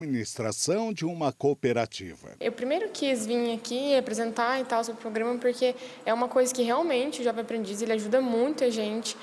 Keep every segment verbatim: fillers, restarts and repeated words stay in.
administração de uma cooperativa. Eu primeiro quis vir aqui apresentar e tal sobre o programa porque é uma coisa que realmente o Jovem Aprendiz ele ajuda muito a gente.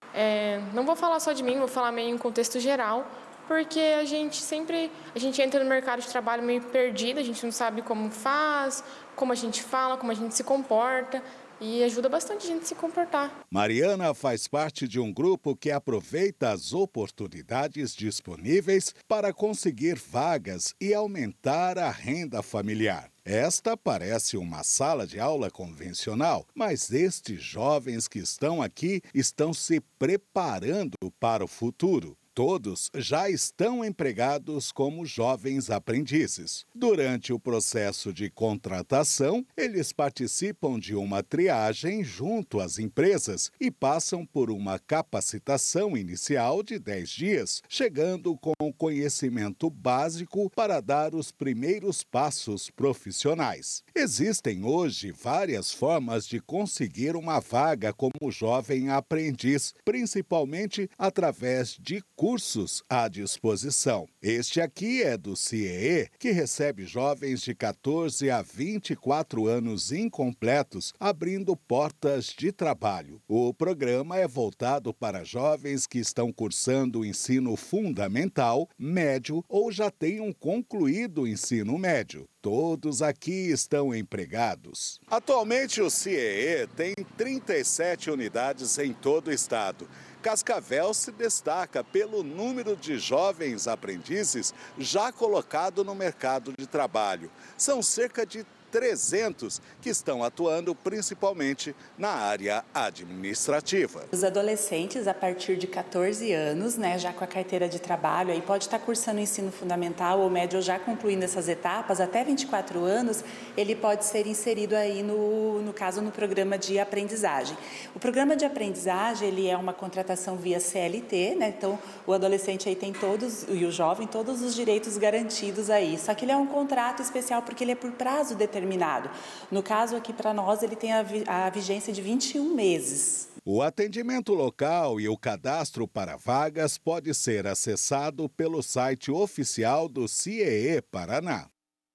É, não vou falar só de mim, vou falar meio em contexto geral, porque a gente sempre, a gente entra no mercado de trabalho meio perdido, a gente não sabe como faz, como a gente fala, como a gente se comporta. E ajuda bastante a gente a se comportar. Mariana faz parte de um grupo que aproveita as oportunidades disponíveis para conseguir vagas e aumentar a renda familiar. Esta parece uma sala de aula convencional, mas estes jovens que estão aqui estão se preparando para o futuro. Todos já estão empregados como jovens aprendizes. Durante o processo de contratação, eles participam de uma triagem junto às empresas e passam por uma capacitação inicial de dez dias, chegando com conhecimento básico para dar os primeiros passos profissionais. Existem hoje várias formas de conseguir uma vaga como jovem aprendiz, principalmente através de cursos à disposição. Este aqui é do C I E, que recebe jovens de quatorze a vinte e quatro anos incompletos, abrindo portas de trabalho. O programa é voltado para jovens que estão cursando o ensino fundamental, médio ou já tenham concluído o ensino médio. Todos aqui estão empregados. Atualmente, o C I E tem trinta e sete unidades em todo o estado. Cascavel se destaca pelo número de jovens aprendizes já colocado no mercado de trabalho. São cerca de trezentos que estão atuando principalmente na área administrativa. Os adolescentes a partir de quatorze anos, né, já com a carteira de trabalho, aí pode estar cursando ensino fundamental ou médio ou já concluindo essas etapas, até vinte e quatro anos, ele pode ser inserido aí no, no caso, no programa de aprendizagem. O programa de aprendizagem, ele é uma contratação via C L T, né, então o adolescente aí tem todos, e o jovem, todos os direitos garantidos aí, só que ele é um contrato especial porque ele é por prazo determinado. No caso aqui para nós, ele tem a, vi a vigência de vinte e um meses. O atendimento local e o cadastro para vagas pode ser acessado pelo site oficial do C I E Paraná.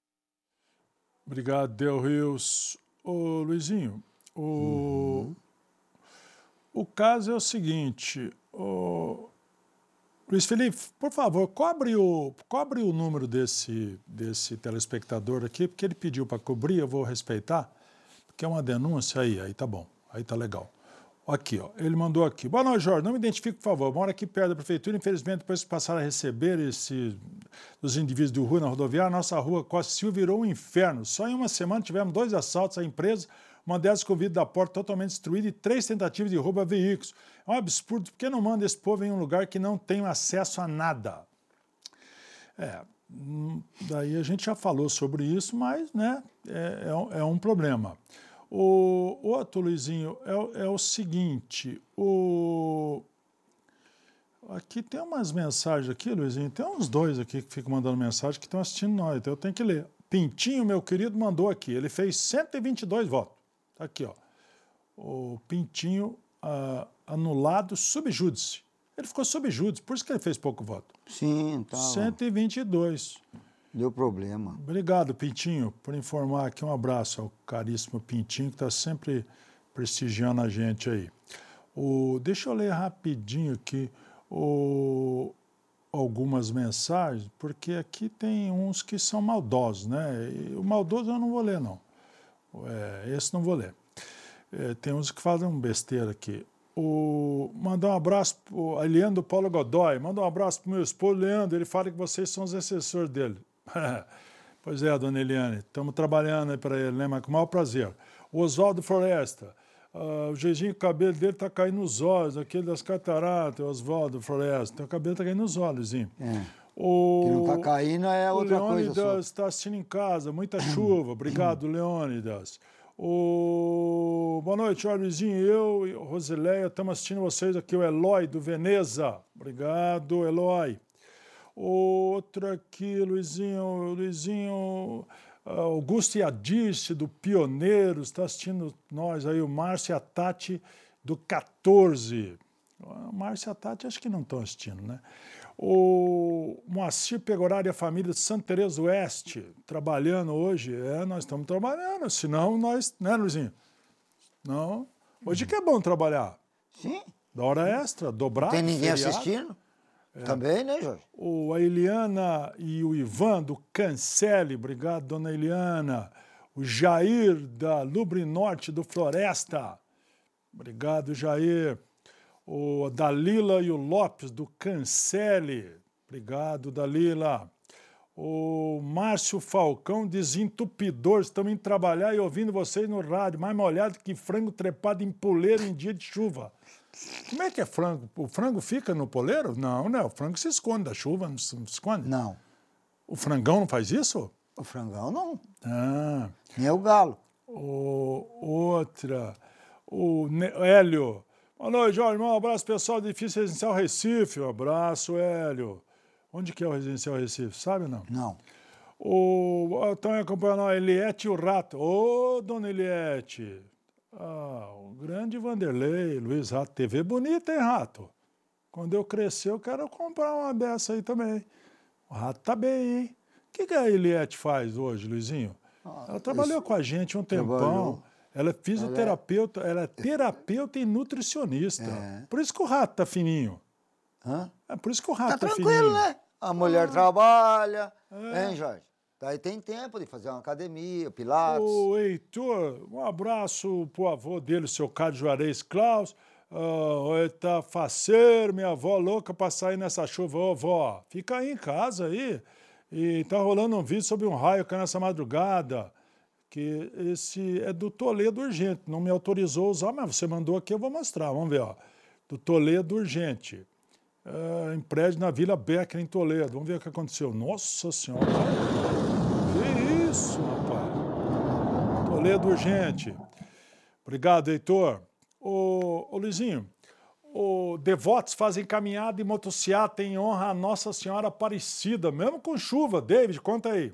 Obrigado, Del Rios. Ô, Luizinho, o, uhum. o caso é o seguinte, o... Luiz Felipe, por favor, cobre o, cobre o número desse, desse telespectador aqui, porque ele pediu para cobrir, eu vou respeitar, porque é uma denúncia aí, aí tá bom, aí tá legal. Aqui, ó, ele mandou aqui. Boa noite, Jorge, não me identifique, por favor, moro aqui perto da prefeitura, infelizmente, depois de passar a receber esse, os indivíduos do rua na rodoviária, nossa rua Costa Silva virou um inferno. Só em uma semana tivemos dois assaltos à empresa, uma delas com o vidro da porta totalmente destruído e três tentativas de roubo a veículos. É um absurdo, porque não manda esse povo em um lugar que não tem acesso a nada? É, daí a gente já falou sobre isso, mas né, é, é, é um problema. O outro, Luizinho, é, é o seguinte, o... aqui tem umas mensagens aqui, Luizinho, tem uns dois aqui que ficam mandando mensagem que estão assistindo nós, então eu tenho que ler. Pintinho, meu querido, mandou aqui, ele fez cento e vinte e dois votos. Tá aqui, ó. O Pintinho uh, anulado subjúdice. Ele ficou subjúdice, por isso que ele fez pouco voto. Sim, tá. cento e vinte e dois. Deu problema. Obrigado, Pintinho, por informar aqui. Um abraço ao caríssimo Pintinho, que está sempre prestigiando a gente aí. O, deixa eu ler rapidinho aqui o, algumas mensagens, porque aqui tem uns que são maldosos, né? E o maldoso eu não vou ler, não. É, esse não vou ler. É, tem uns que fazem besteira aqui. O, mandar um abraço para a Leandro Paulo Godoy. Manda um abraço para o meu esposo, Leandro. Ele fala que vocês são os assessores dele. Pois é, dona Eliane. Estamos trabalhando aí para ele, né? Mas com o maior prazer. O Oswaldo Floresta. Uh, o jeitinho, o cabelo dele está caindo nos olhos. Aquele das cataratas, Oswaldo Floresta. Então, o cabelo está caindo nos olhos, hein? É. O que não está caindo é outra coisa. O Leônidas está assistindo em casa, muita chuva. Obrigado, Leônidas. O... Boa noite, Luizinho. Eu e Rosileia estamos assistindo vocês aqui, o Eloy do Veneza. Obrigado, Eloy. Outro aqui, Luizinho, Luizinho, Augusto e Adice do Pioneiros, está assistindo nós aí, o Márcio e a Tati do quatorze. O Márcio e a Tati acho que não estão assistindo, né? O Moacir Pegorari e a família de Santa Teresa do Oeste, trabalhando hoje. É, nós estamos trabalhando, senão nós, né, Luizinho? Não. Hoje que é bom trabalhar. Sim. Da hora extra, dobrar. Tem ninguém feriado. assistindo? É. Também, né, Jorge? O, a Eliana e o Ivan do Cancele, obrigado, dona Eliana. O Jair da Lubre Norte do Floresta, obrigado, Jair. O Dalila e o Lopes do Cancele, obrigado, Dalila. O Márcio Falcão, desentupidor, estamos indo trabalhar e ouvindo vocês no rádio, mais molhado que frango trepado em poleiro em dia de chuva. Como é que é frango? O frango fica no poleiro? Não, né? O frango se esconde da chuva, não se esconde? Não. O frangão não faz isso? O frangão não. Ah. Nem o galo. O, outra. O ne Hélio. Boa noite, Jorge. Um abraço, pessoal do Edifício Residencial Recife. Um abraço, Hélio. Onde que é o Residencial Recife? Sabe ou não? Não. O, estão acompanhando a Eliette e o Rato. Ô, dona Eliette. Ah, o grande Vanderlei, Luiz Rato. T V bonita, hein, Rato? Quando eu crescer, eu quero comprar uma dessa aí também. O Rato tá bem, hein? O que, que a Eliette faz hoje, Luizinho? Ah, ela trabalhou com a gente um tempão. Trabalhou. Ela é fisioterapeuta, ela é, ela é terapeuta e nutricionista. É. Por isso que o Rato tá fininho. Hã? É por isso que o Rato tá tá tranquilo, fininho. Né? A mulher ah. trabalha, é. hein, Jorge? Daí tem tempo de fazer uma academia, pilates. O Heitor, um abraço pro avô dele, o seu Carlos Juarez Klaus. Uh, ele tá faceiro, minha avó louca pra sair nessa chuva. Ô, vó, fica aí em casa aí. E tá rolando um vídeo sobre um raio que é nessa madrugada. Que esse é do Toledo Urgente. Não me autorizou a usar, mas você mandou aqui, eu vou mostrar. Vamos ver, ó. Do Toledo Urgente. Uh, em prédio na Vila Becker, em Toledo. Vamos ver o que aconteceu. Nossa Senhora. Que isso, rapaz. Toledo Urgente. Obrigado, Heitor. Ô, ô Luizinho, o devotos fazem caminhada e motociata em honra a Nossa Senhora Aparecida, mesmo com chuva. David, conta aí.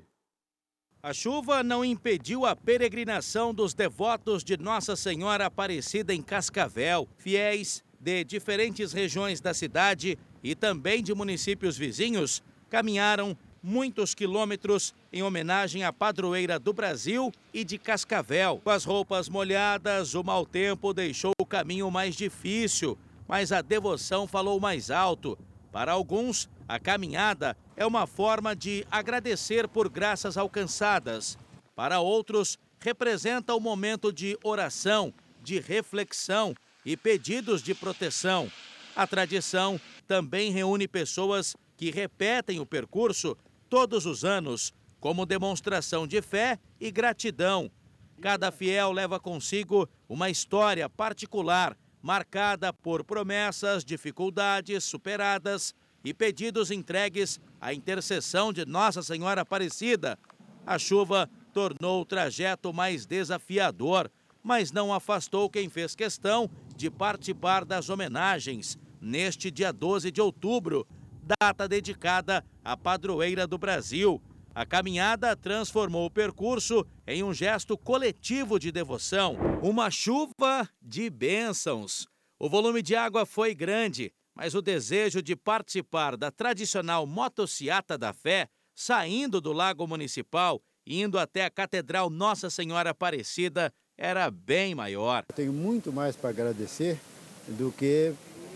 A chuva não impediu a peregrinação dos devotos de Nossa Senhora Aparecida em Cascavel. Fiéis de diferentes regiões da cidade e também de municípios vizinhos caminharam muitos quilômetros em homenagem à padroeira do Brasil e de Cascavel. Com as roupas molhadas, o mau tempo deixou o caminho mais difícil, mas a devoção falou mais alto. Para alguns, a caminhada é uma forma de agradecer por graças alcançadas. Para outros, representa um momento de oração, de reflexão e pedidos de proteção. A tradição também reúne pessoas que repetem o percurso todos os anos, como demonstração de fé e gratidão. Cada fiel leva consigo uma história particular, marcada por promessas, dificuldades superadas e pedidos entregues à intercessão de Nossa Senhora Aparecida. A chuva tornou o trajeto mais desafiador, mas não afastou quem fez questão de participar das homenagens neste dia doze de outubro, data dedicada à padroeira do Brasil. A caminhada transformou o percurso em um gesto coletivo de devoção, uma chuva de bênçãos. O volume de água foi grande, mas o desejo de participar da tradicional motociata da fé, saindo do Lago Municipal e indo até a Catedral Nossa Senhora Aparecida, era bem maior. Tenho muito mais para agradecer do que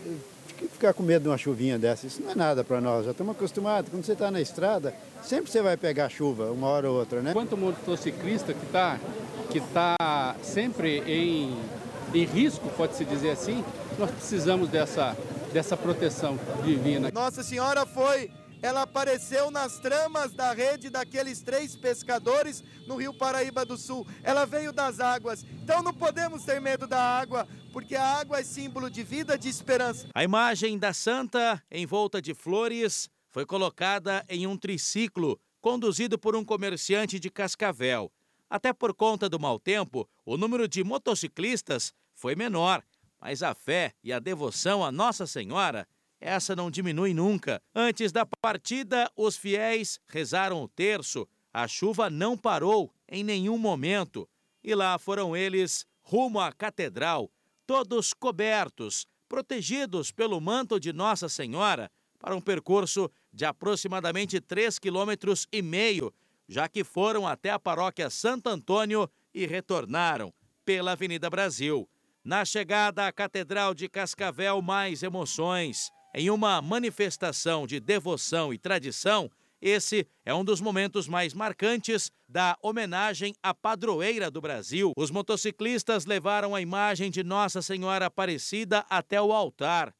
ficar com medo de uma chuvinha dessa. Isso não é nada para nós, já estamos acostumados. Quando você está na estrada, sempre você vai pegar chuva, uma hora ou outra, né? Quanto motociclista que está que tá sempre em, em risco, pode-se dizer assim, nós precisamos dessa, dessa proteção divina. Nossa Senhora foi, ela apareceu nas tramas da rede daqueles três pescadores no Rio Paraíba do Sul. Ela veio das águas, então não podemos ter medo da água, porque a água é símbolo de vida, de esperança. A imagem da santa, envolta de flores, foi colocada em um triciclo, conduzido por um comerciante de Cascavel. Até por conta do mau tempo, o número de motociclistas foi menor, mas a fé e a devoção à Nossa Senhora, essa não diminui nunca. Antes da partida, os fiéis rezaram o terço. A chuva não parou em nenhum momento. E lá foram eles, rumo à catedral, todos cobertos, protegidos pelo manto de Nossa Senhora, para um percurso de aproximadamente três quilômetros e meio, já que foram até a paróquia Santo Antônio e retornaram pela Avenida Brasil. Na chegada à Catedral de Cascavel, mais emoções. Em uma manifestação de devoção e tradição, esse é um dos momentos mais marcantes da homenagem à padroeira do Brasil. Os motociclistas levaram a imagem de Nossa Senhora Aparecida até o altar.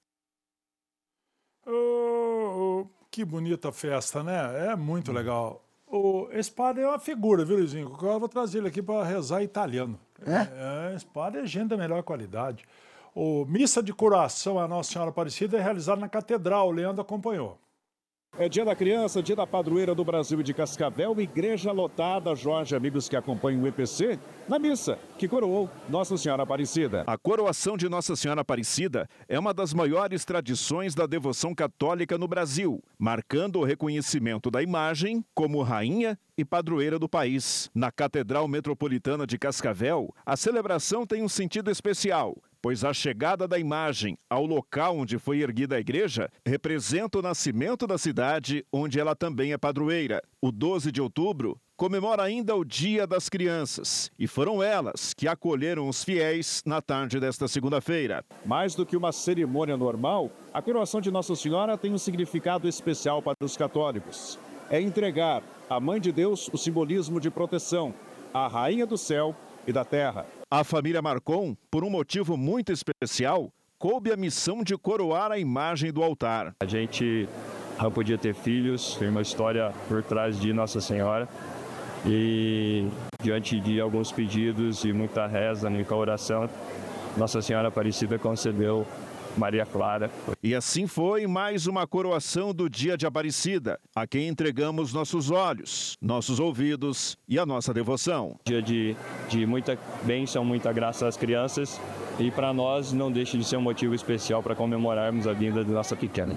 Oh, que bonita festa, né? É muito legal. O, esse padre é uma figura, viu, Luizinho? Eu vou trazer ele aqui para rezar italiano. É? É, esse padre é gente da melhor qualidade. O missa de coroação à Nossa Senhora Aparecida é realizada na Catedral. O Leandro acompanhou. É dia da criança, dia da padroeira do Brasil e de Cascavel, igreja lotada, Jorge, amigos que acompanham o E P C, na missa que coroou Nossa Senhora Aparecida. A coroação de Nossa Senhora Aparecida é uma das maiores tradições da devoção católica no Brasil, marcando o reconhecimento da imagem como rainha e padroeira do país. Na Catedral Metropolitana de Cascavel, a celebração tem um sentido especial, pois a chegada da imagem ao local onde foi erguida a igreja representa o nascimento da cidade, onde ela também é padroeira. O doze de outubro comemora ainda o Dia das Crianças, e foram elas que acolheram os fiéis na tarde desta segunda-feira. Mais do que uma cerimônia normal, a coroação de Nossa Senhora tem um significado especial para os católicos. É entregar à Mãe de Deus o simbolismo de proteção, à Rainha do Céu e da Terra. A família Marcon, por um motivo muito especial, coube a missão de coroar a imagem do altar. A gente não podia ter filhos, tem uma história por trás de Nossa Senhora. E diante de alguns pedidos e muita reza, muita oração, Nossa Senhora Aparecida concedeu Maria Clara. E assim foi mais uma coroação do Dia de Aparecida, a quem entregamos nossos olhos, nossos ouvidos e a nossa devoção. Dia de, de muita bênção, muita graça às crianças, e para nós não deixa de ser um motivo especial para comemorarmos a vinda de nossa pequena.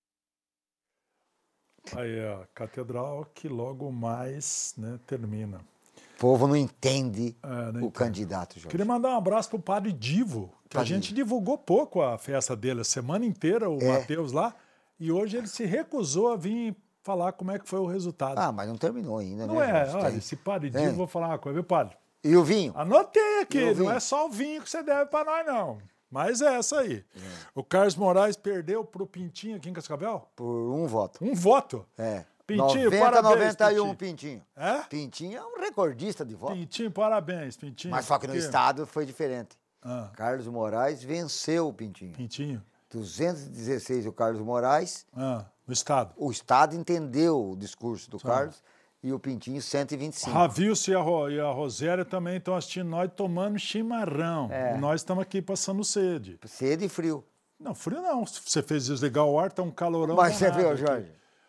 Aí, a catedral que logo mais, né, termina. O povo não entende é, não o entende. candidato, Jorge. Queria mandar um abraço pro padre Divo, que padre. a gente divulgou pouco a festa dele, a semana inteira, o é. Mateus lá, e hoje ele se recusou a vir falar como é que foi o resultado. Ah, mas não terminou ainda, não né? Não é, olha, tem... esse padre Divo, é. vou falar uma coisa, viu, padre? E o vinho? Anotei aqui, não é só o vinho que você deve para nós, não. Mas é essa aí. É. O Carlos Moraes perdeu pro Pintinho aqui em Cascavel? Por um voto. Um voto? É. Pintinho, noventa, parabéns, noventa e um, Pintinho. Pintinho. É? Pintinho é um recordista de voto. Pintinho, parabéns, Pintinho. Mas só que no Porque... estado foi diferente. Ah. Carlos Moraes venceu o Pintinho. Pintinho. duzentos e dezesseis o Carlos Moraes. Ah, no estado. O estado entendeu o discurso do Só. Carlos. E o Pintinho, cento e vinte e cinco. Ravilson e a, Ro, e a Rosélia também estão assistindo nós tomando chimarrão. É. E nós estamos aqui passando sede. Sede e frio. Não, frio não. Você fez desligar o ar, tá um calorão. Mas você viu, Jorge?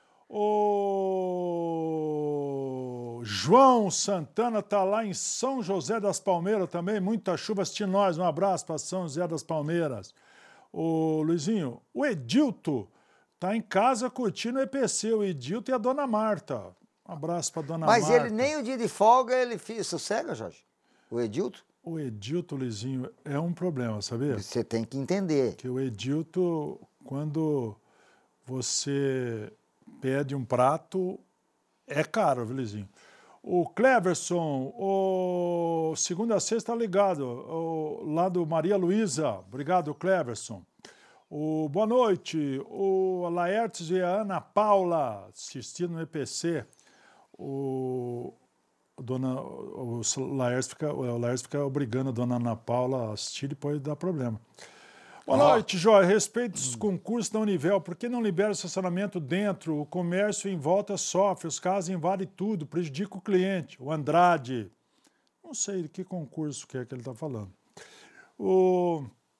O João Santana tá lá em São José das Palmeiras também. Muita chuva assistindo nós. Um abraço para São José das Palmeiras. O Luizinho, o Edilto tá em casa curtindo o E P C. O Edilto e a dona Marta. Um abraço para dona Mas Marta. Mas ele nem o dia de folga ele sossega, Jorge? O Edilto? O Edilto, Luizinho, é um problema, sabia? Você tem que entender. Que o Edilto, quando você pede um prato, é caro, viu, Luizinho? O Cleverson, o segunda a sexta tá ligado, o, lá do Maria Luísa. Obrigado, Cleverson. O boa noite. O Laertes e a Ana Paula, assistindo no E P C. O, o, dona, o, Laércio fica, o Laércio fica obrigando a dona Ana Paula a assistir e depois dá problema. Boa ah. noite, Jóia. Respeito os concursos da Univel. Por que não libera o estacionamento dentro? O comércio em volta sofre, os carros invadem tudo, prejudica o cliente. O Andrade. Não sei de que concurso que é que ele está falando. O,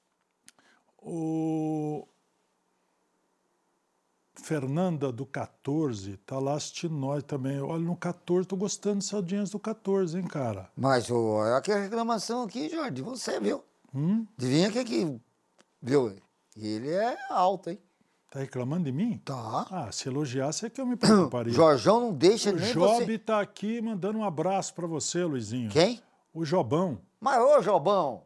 o Fernanda do quatorze está lá assistindo nós também. Olha, no quatorze, estou gostando dessa audiência do quatorze, hein, cara? Mas olha aqui a reclamação aqui, Jorge, de você, viu? Hum? Adivinha que aqui, viu? Ele é alto, hein? Tá reclamando de mim? Tá. Ah, se elogiasse é que eu me preocuparia. Jorjão não deixa o nem Job você... tá aqui mandando um abraço para você, Luizinho. Quem? O Jobão. Mas ô, Jobão,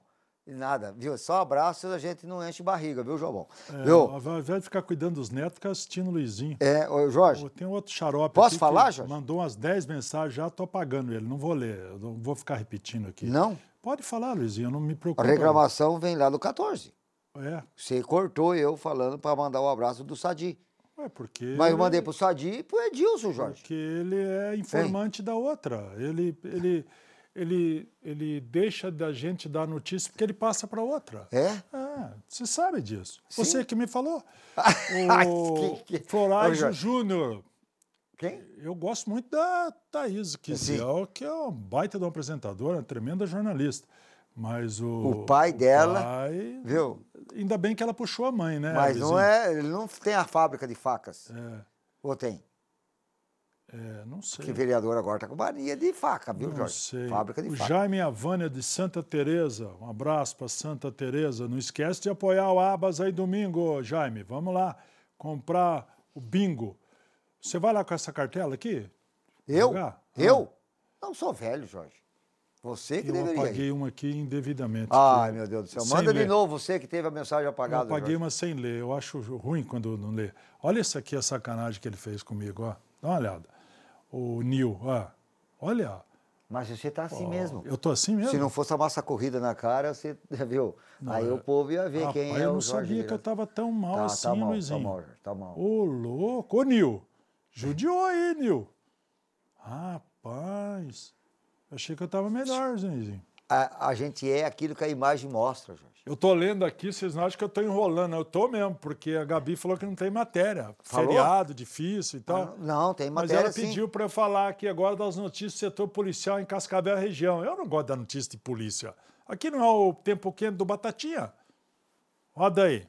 Nada, viu? Só abraço a gente não enche barriga, viu, João? É, viu? ao invés de ficar cuidando dos netos, fica assistindo o Luizinho. É, ô, Jorge. Tem outro xarope Posso aqui falar, que Jorge? mandou umas dez mensagens, já tô apagando ele. Não vou ler, eu não vou ficar repetindo aqui. Não? Pode falar, Luizinho, eu não me preocupo. A reclamação vem lá do quatorze. É. Você cortou eu falando para mandar o abraço do Sadi. É porque... Mas eu mandei pro Sadi e pro Edilson, Jorge. Porque ele é informante Ei. da outra. Ele, ele, ele, ele deixa da gente dar notícia porque ele passa para outra. É? É, você sabe disso. Sim. Você que me falou. O Florais Júnior. Quem? Eu gosto muito da Thaís Kisiel, que é uma baita de uma apresentadora, uma tremenda jornalista. Mas o, o pai o dela, pai, viu? Ainda bem que ela puxou a mãe, né? Mas não é, ele não tem a fábrica de facas. É. Ou tem? É, não sei. Porque vereador agora tá com mania de faca, viu, não Jorge? Sei. Fábrica de o faca. Jaime Avânia de Santa Teresa, um abraço para Santa Teresa. Não esquece de apoiar o Abas aí domingo, Jaime. Vamos lá comprar o bingo. Você vai lá com essa cartela aqui? Eu? Jogar? Eu? Ah. Não sou velho, Jorge. Você que eu deveria. Eu apaguei ir. uma aqui indevidamente. Ai, meu Deus do céu. Manda ler. de novo você que teve a mensagem apagada. Eu apaguei Jorge. uma sem ler. Eu acho ruim quando não lê. Olha isso aqui, a sacanagem que ele fez comigo, ó. Dá uma olhada. O Nil, ó. Olha. Mas você tá assim ó, mesmo. Eu tô assim mesmo? Se não fosse a massa corrida na cara, você viu? Não, Aí é... o povo ia ver Rapaz, quem é eu o não Jorge. sabia que eu tava tão mal tá, assim, tá mal, Luizinho. Tá mal, Jorge, tá mal. Ô, louco. Ô, Nil. Judiou aí, Nil. Rapaz. Eu achei que eu tava melhor, Luizinho. A, a gente é aquilo que a imagem mostra, Jorge. Eu tô lendo aqui, vocês não acham que eu tô enrolando. Eu tô mesmo, porque a Gabi falou que não tem matéria. Falou? Feriado, difícil e tal. Ah, não, tem matéria. Mas ela sim. pediu para eu falar aqui agora das notícias do setor policial em Cascavel região. Eu não gosto da notícia de polícia. Aqui não é o tempo quente do Batatinha? Roda aí.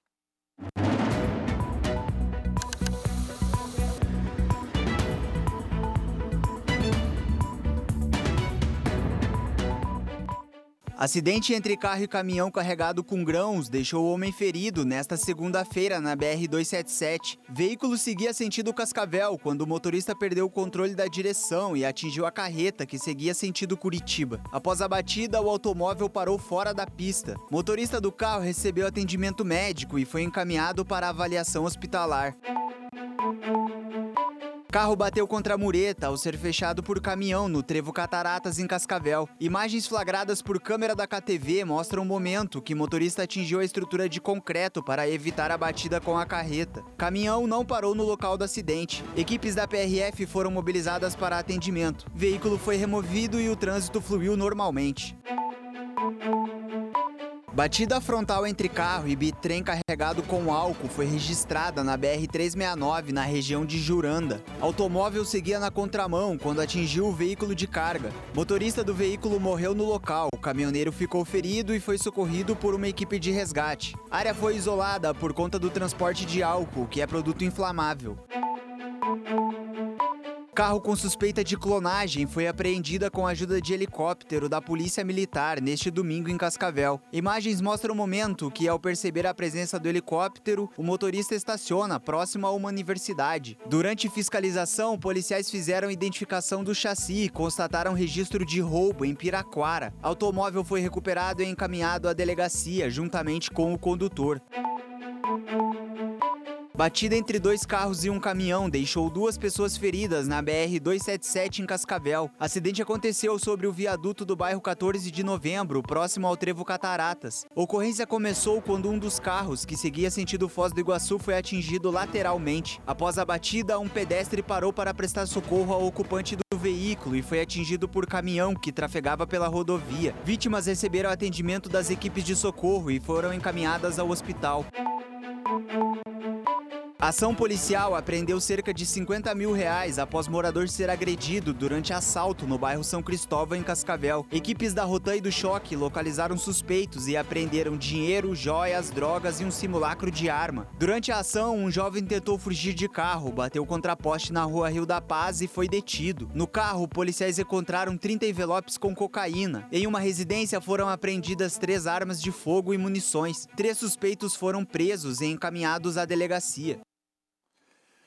Acidente entre carro e caminhão carregado com grãos deixou o homem ferido nesta segunda-feira na B R duzentos e setenta e sete. Veículo seguia sentido Cascavel quando o motorista perdeu o controle da direção e atingiu a carreta que seguia sentido Curitiba. Após a batida, o automóvel parou fora da pista. O motorista do carro recebeu atendimento médico e foi encaminhado para avaliação hospitalar. Carro bateu contra a mureta ao ser fechado por caminhão no trevo Cataratas, em Cascavel. Imagens flagradas por câmera da K T V mostram o momento que o motorista atingiu a estrutura de concreto para evitar a batida com a carreta. Caminhão não parou no local do acidente. Equipes da P R F foram mobilizadas para atendimento. O veículo foi removido e o trânsito fluiu normalmente. Batida frontal entre carro e bitrem carregado com álcool foi registrada na B R trezentos e sessenta e nove, na região de Juranda. Automóvel seguia na contramão quando atingiu o veículo de carga. Motorista do veículo morreu no local, o caminhoneiro ficou ferido e foi socorrido por uma equipe de resgate. A área foi isolada por conta do transporte de álcool, que é produto inflamável. Carro com suspeita de clonagem foi apreendida com a ajuda de helicóptero da Polícia Militar neste domingo em Cascavel. Imagens mostram o momento que, ao perceber a presença do helicóptero, o motorista estaciona próximo a uma universidade. Durante fiscalização, policiais fizeram identificação do chassi e constataram registro de roubo em Piraquara. Automóvel foi recuperado e encaminhado à delegacia, juntamente com o condutor. Batida entre dois carros e um caminhão deixou duas pessoas feridas na B R duzentos e setenta e sete em Cascavel. Acidente aconteceu sobre o viaduto do bairro quatorze de novembro, próximo ao trevo Cataratas. A ocorrência começou quando um dos carros, que seguia sentido Foz do Iguaçu, foi atingido lateralmente. Após a batida, um pedestre parou para prestar socorro ao ocupante do veículo e foi atingido por caminhão que trafegava pela rodovia. Vítimas receberam atendimento das equipes de socorro e foram encaminhadas ao hospital. A ação policial apreendeu cerca de cinquenta mil reais após morador ser agredido durante assalto no bairro São Cristóvão, em Cascavel. Equipes da Rotan e do Choque localizaram suspeitos e apreenderam dinheiro, joias, drogas e um simulacro de arma. Durante a ação, um jovem tentou fugir de carro, bateu contra poste na rua Rio da Paz e foi detido. No carro, policiais encontraram trinta envelopes com cocaína. Em uma residência foram apreendidas três armas de fogo e munições. Três suspeitos foram presos e encaminhados à delegacia.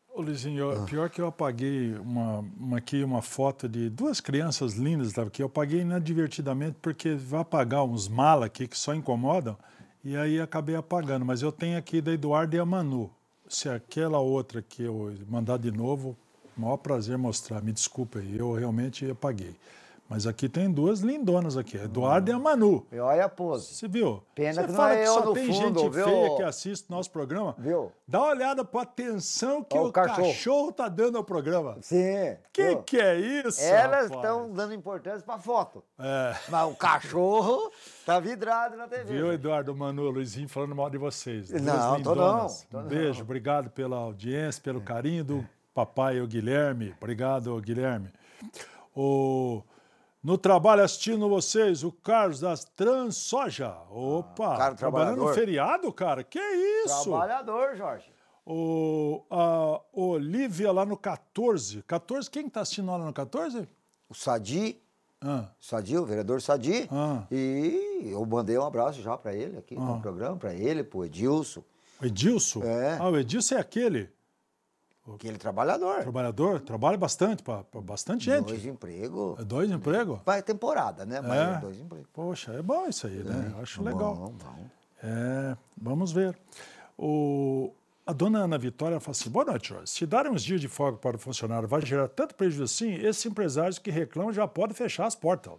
Ô, Luizinho, pior que eu apaguei uma, uma, aqui uma foto de duas crianças lindas, tá? Que eu apaguei inadvertidamente porque vai apagar uns malas aqui que só incomodam e aí acabei apagando. Mas eu tenho aqui da Eduardo e a Manu. Se aquela outra que eu mandar de novo, maior prazer mostrar. Me desculpa aí, eu realmente apaguei. Mas aqui tem duas lindonas aqui, a Eduardo hum. e a Manu. E olha a pose. Você viu? Pena Você que fala não é que eu só no tem fundo, gente viu? feia que assiste o nosso programa. Viu? Dá uma olhada para a atenção que Ó, o, o cachorro. cachorro tá dando ao programa. Sim. Que viu? que é isso, Elas rapaz? estão dando importância para foto. É. Mas o cachorro tá vidrado na T V. Viu, Eduardo, Manu, Luizinho falando mal de vocês. Duas Não, tô não, tô um não. beijo, obrigado pela audiência, pelo carinho do papai, o Guilherme. Obrigado, Guilherme. O... No trabalho assistindo vocês, o Carlos das Transsoja. Opa, Ah, cara, trabalhando no trabalhador. feriado, cara? Que isso? Trabalhador, Jorge. O, a Olivia lá no quatorze. quatorze, quem está assistindo lá no quatorze? O Sadi. Ah. Sadi, o vereador Sadi. Ah. E eu mandei um abraço já para ele aqui Ah. no programa, para ele, pro Edilson. O Edilson? É. Ah, o Edilson é aquele. Aquele trabalhador. Trabalhador, trabalha bastante, para bastante gente. Dois empregos. É dois empregos? Vai temporada, né? Mas É. é dois empregos. Poxa, é bom isso aí, né? Eu acho Bom, legal. bom. É, vamos ver. O, a dona Ana Vitória fala assim, boa noite, Jorge. Se darem uns dias de folga para o funcionário vai gerar tanto prejuízo assim, esses empresários que reclamam já podem fechar as portas.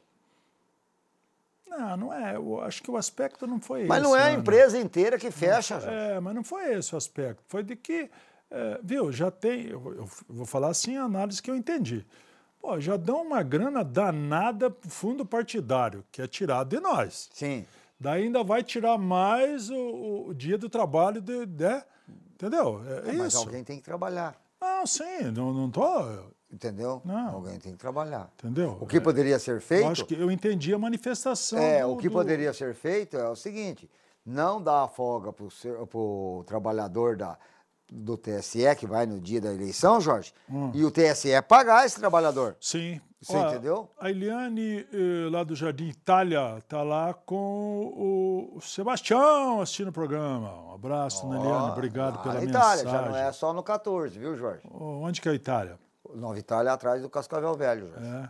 Não, não é. Eu acho que o aspecto não foi esse. Mas não é a Ana. empresa inteira que fecha, Não foi- Jorge. É, mas não foi esse o aspecto. Foi de que, é, viu, já tem, eu, eu vou falar assim a análise que eu entendi. Pô, já dão uma grana danada pro fundo partidário, que é tirado de nós. Sim. Daí ainda vai tirar mais o, o dia do trabalho, de, né? Entendeu? É, É, mas isso. alguém tem que trabalhar. Não, sim, não, não tô... Entendeu? Não. Alguém tem que trabalhar. Entendeu? O que poderia ser feito... Eu acho que eu entendi a manifestação. É, do- o que do- poderia ser feito é o seguinte, não dar folga para o trabalhador da, do T S E, que vai no dia da eleição, Jorge, Hum. e o T S E pagar esse trabalhador. Sim. Você Ó, entendeu? A Eliane, eh, lá do Jardim Itália, tá lá com o Sebastião assistindo o programa. Um abraço, dona Eliane. Obrigado Ah, pela na Itália, mensagem. já não é só no quatorze, viu, Jorge? Oh, onde que é a Itália? Nova Itália atrás do Cascavel Velho, Jorge. É.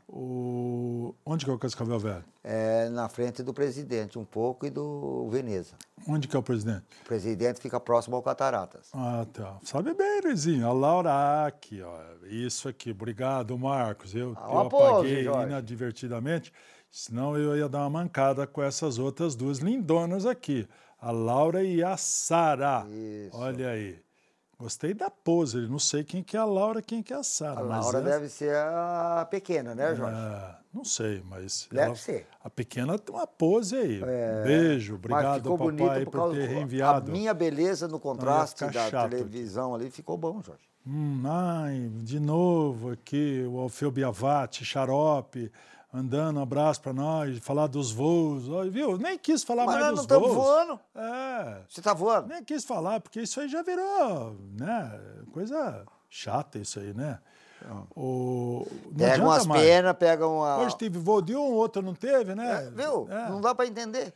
O... Onde que é o Cascavel Velho? É na frente do presidente, um pouco, e do Veneza. Onde que é o presidente? O presidente fica próximo ao Cataratas. Ah, tá. Sabe bem, Luizinho. A Laura aqui, ó. Isso aqui. Obrigado, Marcos. Eu, Ah, eu uma pose, apaguei Jorge. inadvertidamente, senão eu ia dar uma mancada com essas outras duas lindonas aqui. A Laura e a Sara. Isso. Olha aí. Gostei da pose. Não sei quem que é a Laura, quem que é a Sara. A mas Laura essa- deve ser a pequena, né, Jorge? É, não sei, mas... Deve ela- ser. A pequena tem uma pose aí. É, Beijo. mas Obrigado, ficou papai, bonito por, causa ter do- reenviado. A minha beleza no contraste ficar da chato televisão ali ficou bom, Jorge. Hum, ai, de novo aqui, o Alfeu Biavati, Xarope, andando, um abraço para nós, falar dos voos, ó, viu? Nem quis falar Mas mais nós dos não estamos voos. voando. É. Você está voando? Nem quis falar, porque isso aí já virou, né, coisa chata isso aí, né? O, não Pega adianta umas mais. penas, pega uma... Hoje teve voo de um, outro não teve, né? É, viu? É. Não dá para entender.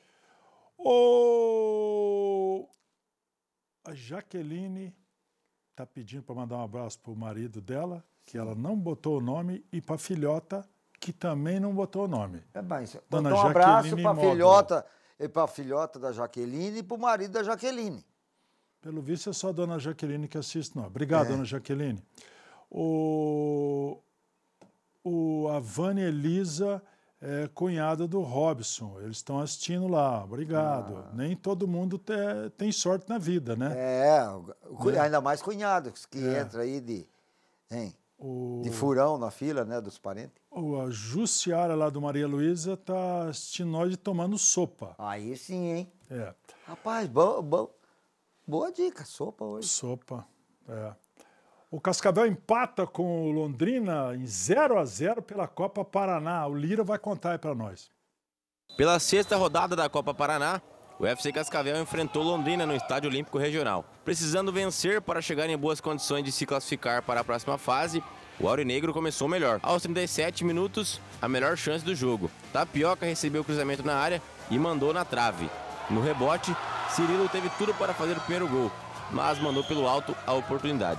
O... A Jaqueline está pedindo para mandar um abraço para o marido dela, que ela não botou o nome, e para a filhota, que também não botou o nome. É, mas, Dona então um abraço Jaqueline para a Módulo. filhota, e para a filhota da Jaqueline e para o marido da Jaqueline. Pelo visto é só a dona Jaqueline que assiste, não. Obrigado, É. dona Jaqueline. O... o... A Vânia Elisa é cunhada do Robson. Eles estão assistindo lá. Obrigado. Ah. Nem todo mundo te- tem sorte na vida, né? É, o cu- Né? ainda mais cunhados que É. entra aí de, hein, O... de furão na fila, né, dos parentes. O- A Jussiara lá do Maria Luísa tá assistindo nós e tomando sopa. Aí sim, hein? É. Rapaz, bom, bom. Boa dica, sopa hoje. Sopa, é. O Cascavel empata com o Londrina em zero a zero pela Copa Paraná. O Lira vai contar aí para nós. Pela sexta rodada da Copa Paraná, o F C Cascavel enfrentou Londrina no Estádio Olímpico Regional. Precisando vencer para chegar em boas condições de se classificar para a próxima fase, o Aurinegro começou melhor. Aos trinta e sete minutos, a melhor chance do jogo. Tapioca recebeu o cruzamento na área e mandou na trave. No rebote, Cirilo teve tudo para fazer o primeiro gol, mas mandou pelo alto a oportunidade.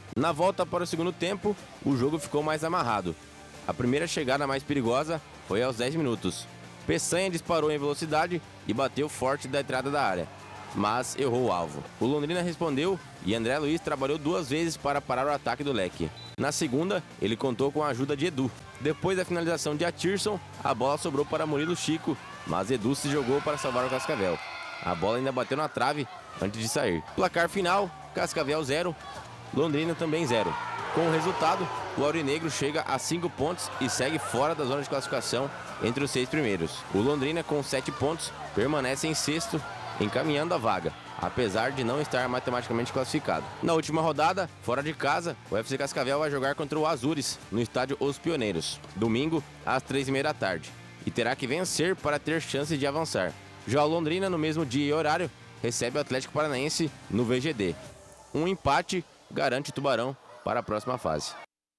Na volta para o segundo tempo, o jogo ficou mais amarrado. A primeira chegada mais perigosa foi aos dez minutos. Peçanha disparou em velocidade e bateu forte da entrada da área, mas errou o alvo. O Londrina respondeu e André Luiz trabalhou duas vezes para parar o ataque do Leque. Na segunda, ele contou com a ajuda de Edu. Depois da finalização de Atirson, a bola sobrou para Murilo Chico, mas Edu se jogou para salvar o Cascavel. A bola ainda bateu na trave antes de sair. Placar final, Cascavel zero, Londrina também zero. Com o resultado, o Aurinegro chega a cinco pontos e segue fora da zona de classificação entre os seis primeiros. O Londrina, com sete pontos, permanece em sexto, encaminhando a vaga, apesar de não estar matematicamente classificado. Na última rodada, fora de casa, o F C Cascavel vai jogar contra o Azures, no estádio Os Pioneiros, domingo, às três e meia da tarde, e terá que vencer para ter chance de avançar. Já o Londrina, no mesmo dia e horário, recebe o Atlético Paranaense no V G D. Um empate garante o Tubarão para a próxima fase.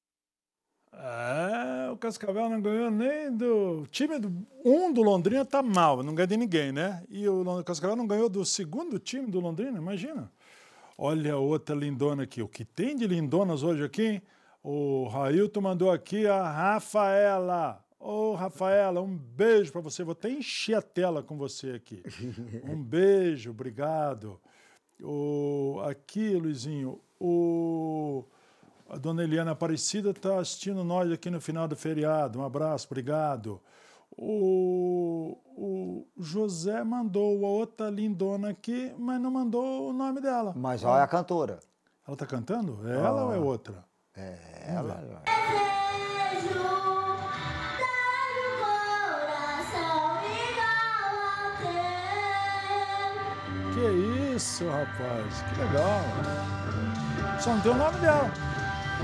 É, o Cascavel não ganhou nem do... O time do, um do Londrina tá mal, não ganha de ninguém, né? E o Cascavel não ganhou do segundo time do Londrina, imagina. Olha a outra lindona aqui. O que tem de lindonas hoje aqui, hein? O Railton mandou aqui a Rafaela. Ô, Rafaela, um beijo para você. Vou até encher a tela com você aqui. Um beijo, obrigado. O, aqui, Luizinho, o... A dona Eliana Aparecida está assistindo nós aqui no final do feriado. Um abraço, obrigado. O, o José mandou a outra lindona aqui, mas não mandou o nome dela. Mas olha a cantora. Ela está cantando? É ela ah. ou é outra? É ela. Que isso, rapaz. Que legal. Só não tem o nome dela.